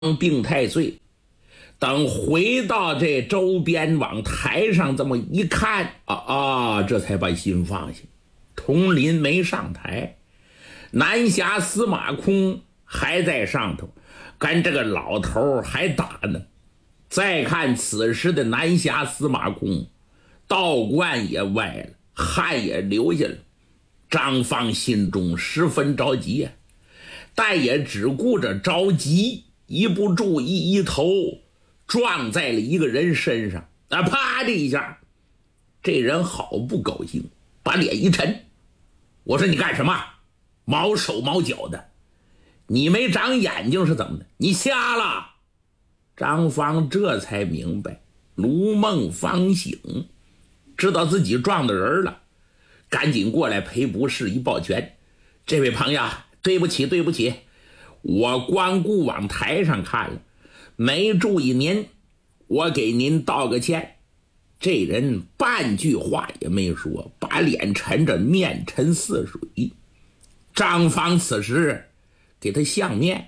病太岁，等回到这周边往台上这么一看这才把心放下。佟林没上台，南侠司马空还在上头跟这个老头还打呢。再看此时的南侠司马空，道观也歪了，汗也流下了。张方心中十分着急但也只顾着着急，一不注意一头撞在了一个人身上啪的一下，这人好不高兴，把脸一沉。我说你干什么？毛手毛脚的，你没长眼睛是怎么的？你瞎了？张方这才明白，如梦方醒，知道自己撞到人了，赶紧过来赔不是，一抱拳。这位朋友，对不起对不起，我光顾往台上看了，没注意您，我给您道个歉。这人半句话也没说，把脸沉着，面沉似水。张方此时给他相面，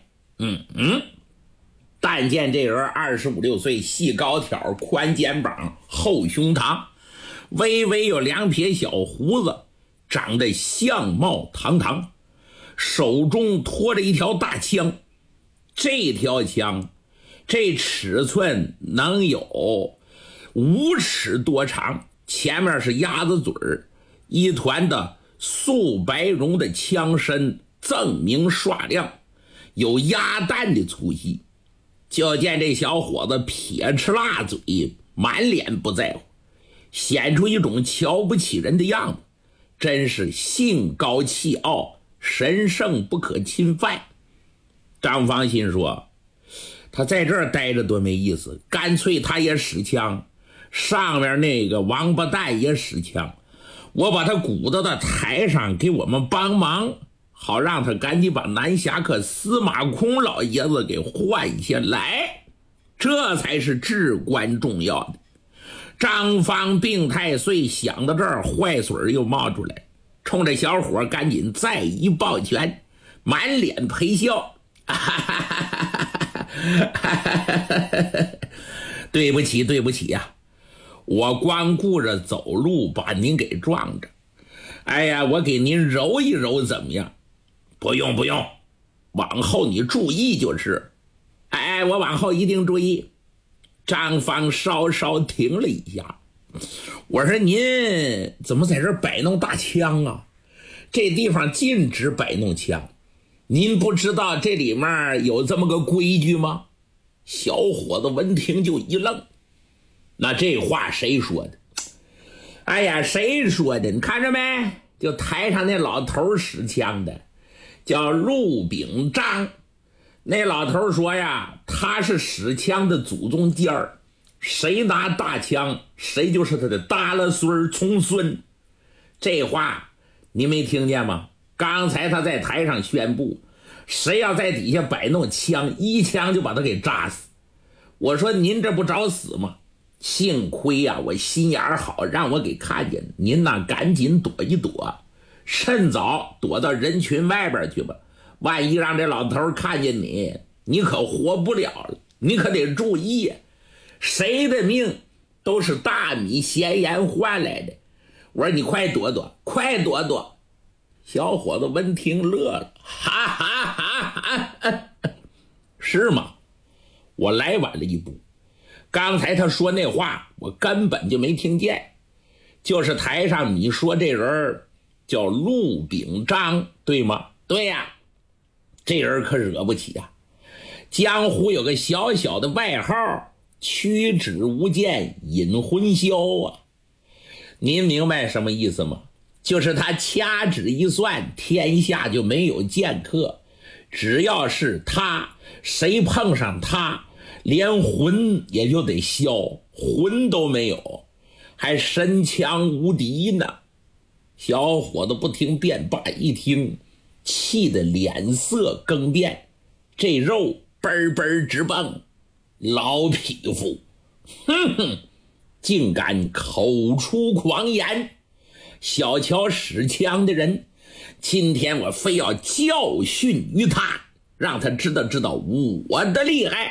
但见这人25、6岁，细高挑，宽肩膀，厚胸膛，微微有2撇小胡子，长得相貌堂堂，手中托着一条大枪。这条枪这尺寸能有5尺多长，前面是鸭子嘴儿，一团的素白绒的枪身锃明刷亮，有鸭蛋的粗细。就见这小伙子撇吃辣嘴，满脸不在乎，显出一种瞧不起人的样子，真是性高气傲，神圣不可侵犯。张方心说，他在这儿待着多没意思，干脆他也使枪，上面那个王八蛋也使枪，我把他鼓捣到台上给我们帮忙，好让他赶紧把南侠客司马空老爷子给换下来，这才是至关重要的。张方病太岁想到这儿，坏水又冒出来，冲着小伙赶紧再一抱拳，满脸陪笑对不起对不起呀，我光顾着走路把您给撞着，哎呀，我给您揉一揉怎么样？不用不用，往后你注意就是。哎，我往后一定注意。张方稍稍停了一下，我说您怎么在这儿摆弄大枪啊？这地方禁止摆弄枪，您不知道这里面有这么个规矩吗？小伙子闻听就一愣，那这话谁说的？哎呀，谁说的？你看着没？就台上那老头使枪的，叫陆秉章。那老头说呀，他是使枪的祖宗尖儿，谁拿大枪谁就是他的耷拉孙重孙。这话你没听见吗？刚才他在台上宣布，谁要在底下摆弄枪，一枪就把他给扎死。我说您这不找死吗？幸亏呀，我心眼好，让我给看见了，您呐赶紧躲一躲，趁早躲到人群外边去吧，万一让这老头看见你，你可活不了了，你可得注意，谁的命都是大米咸盐换来的。我说你快躲躲，快躲躲。小伙子闻听乐了，哈哈哈哈，是吗？我来晚了一步，刚才他说那话我根本就没听见。就是台上你说这人叫陆秉章对吗？对呀，这人可惹不起啊，江湖有个小小的外号，屈指无间引魂霄啊。您明白什么意思吗？就是他掐指一算，天下就没有剑客，只要是他，谁碰上他，连魂也就得消，魂都没有，还神强无敌呢。小伙子不听便罢，一听气得脸色更变，这肉嘣嘣直蹦，老匹夫，哼哼，竟敢口出狂言，小瞧使枪的人，今天我非要教训于他， 让他知道我的厉害。